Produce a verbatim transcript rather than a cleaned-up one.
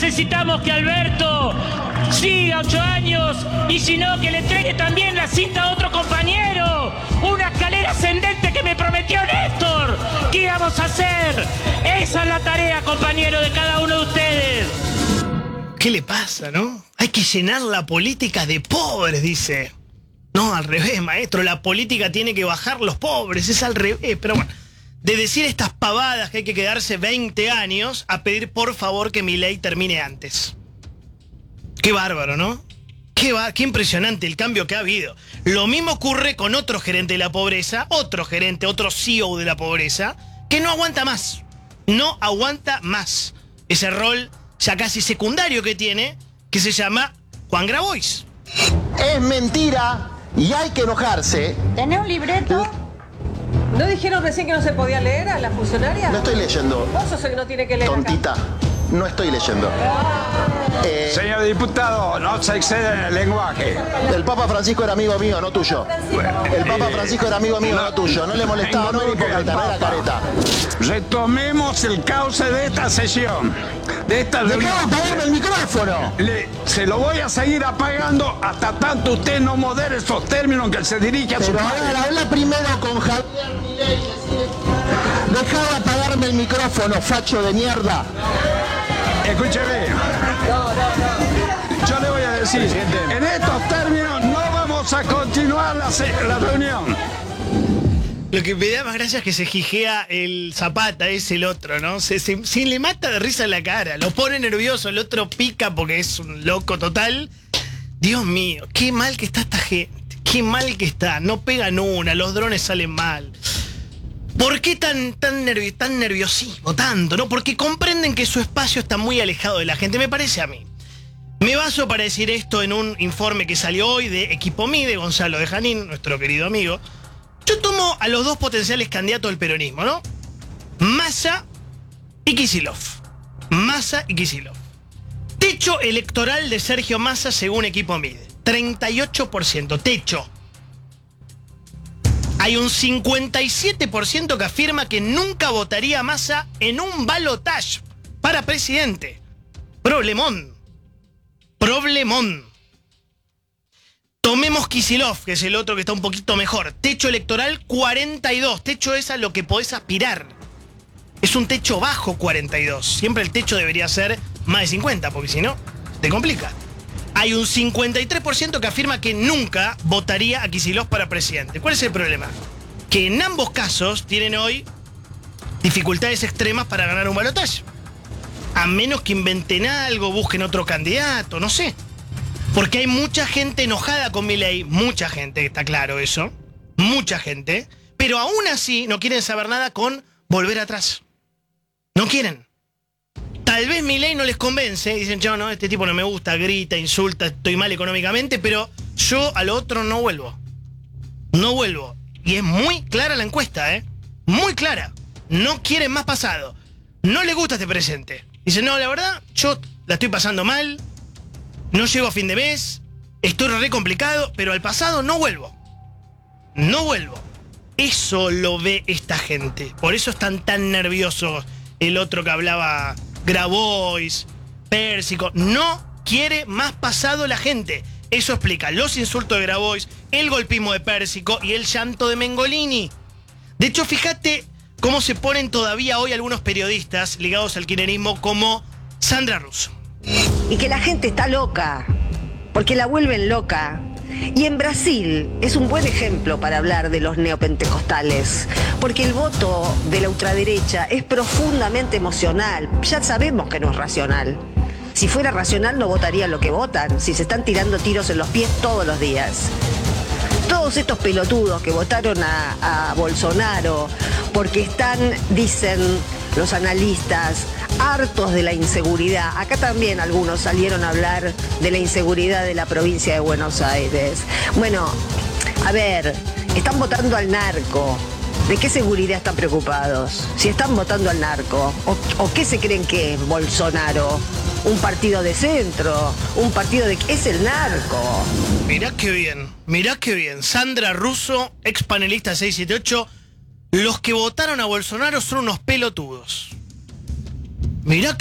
necesitamos que Alberto siga ocho años y si no, que le entregue también la cinta a otro compañero. Una escalera ascendente que me prometió Néstor. ¿Qué íbamos a hacer? Esa es la tarea, compañero, de cada uno de ustedes. ¿Qué le pasa, no? Hay que llenar la política de pobres, dice. No, al revés, maestro. La política tiene que bajar los pobres. Es al revés. Pero bueno, de decir estas pavadas que hay que quedarse veinte años a pedir por favor que Milei termine antes. Qué bárbaro, ¿no? Qué, va, qué impresionante el cambio que ha habido. Lo mismo ocurre con otro gerente de la pobreza, otro gerente, otro C E O de la pobreza, que no aguanta más. No aguanta más ese rol ya casi secundario que tiene, que se llama Juan Grabois. Es mentira y hay que enojarse. ¿Tenés un libreto? ¿No dijeron recién que no se podía leer a la funcionaria? No estoy leyendo. Vos sos el que no tiene que leer. Tontita. Acá. No estoy leyendo. Eh, Señor diputado, no se excede en el lenguaje. el Papa Francisco era amigo mío, no tuyo. El Papa Francisco era amigo mío, no, no tuyo. No le molestaba, no era hipócrita, no era careta. Retomemos el cauce de esta sesión. De esta ¡Dejá de apagarme el micrófono! Le, se lo voy a seguir apagando hasta tanto usted no modere esos términos que se dirige a su Pero padre. ahora habla primero con Javier Milei. Dejá de apagarme el micrófono, facho de mierda. Escúcheme. Yo le voy a decir, en estos términos no vamos a continuar la, la reunión. Lo que me da más gracia es que se jijea el Zapata, es el otro, ¿no? Se, se, se le mata de risa en la cara, lo pone nervioso, el otro pica porque es un loco total. Dios mío, qué mal que está esta gente, qué mal que está, no pegan una, los drones salen mal. ¿Por qué tan, tan, nervi tan nerviosismo, tanto, no? Porque comprenden que su espacio está muy alejado de la gente, me parece a mí. Me baso para decir esto en un informe que salió hoy de Equipo M I de Gonzalo de Janín, nuestro querido amigo. Yo tomo a los dos potenciales candidatos del peronismo, ¿no? Massa y Kicillof. Massa y Kicillof. Techo electoral de Sergio Massa según Equipo M I D. treinta y ocho por ciento, techo. Hay un cincuenta y siete por ciento que afirma que nunca votaría a Massa en un balotaje para presidente. Problemón. Problemón. Tomemos Kicillof, que es el otro que está un poquito mejor. Techo electoral cuarenta y dos. Techo es a lo que podés aspirar. Es un techo bajo cuarenta y dos. Siempre el techo debería ser más de cincuenta, porque si no, te complica. Hay un cincuenta y tres por ciento que afirma que nunca votaría a Kicillof para presidente. ¿Cuál es el problema? Que en ambos casos tienen hoy dificultades extremas para ganar un balotaje. A menos que inventen algo, busquen otro candidato, no sé. Porque hay mucha gente enojada con Milei, mucha gente, está claro eso, mucha gente, pero aún así no quieren saber nada con volver atrás. No quieren. Tal vez Milei no les convence, dicen, yo no, este tipo no me gusta, grita, insulta, estoy mal económicamente, pero yo a lo otro no vuelvo. No vuelvo. Y es muy clara la encuesta, ¿eh? Muy clara. No quieren más pasado. No les gusta este presente. Dicen, no, la verdad, yo la estoy pasando mal, no llego a fin de mes, estoy re complicado, pero al pasado no vuelvo. No vuelvo. Eso lo ve esta gente. Por eso están tan nerviosos el otro que hablaba, Grabois, Pérsico. No quiere más pasado la gente. Eso explica los insultos de Grabois, el golpismo de Pérsico y el llanto de Mengolini. De hecho, fíjate cómo se ponen todavía hoy algunos periodistas ligados al kirchnerismo como Sandra Russo. Y que la gente está loca, porque la vuelven loca. Y en Brasil es un buen ejemplo para hablar de los neopentecostales, porque el voto de la ultraderecha es profundamente emocional. Ya sabemos que no es racional. Si fuera racional no votarían lo que votan, si se están tirando tiros en los pies todos los días. Todos estos pelotudos que votaron a, a Bolsonaro porque están, dicen los analistas, hartos de la inseguridad. Acá también algunos salieron a hablar de la inseguridad de la provincia de Buenos Aires. Bueno, a ver, están votando al narco. ¿De qué seguridad están preocupados? Si están votando al narco, ¿o, o qué se creen que es Bolsonaro? ¿Un partido de centro? ¿Un partido de...? Es el narco. Mirá qué bien, mirá qué bien. Sandra Russo, ex panelista seis siete ocho. Los que votaron a Bolsonaro son unos pelotudos. Mirá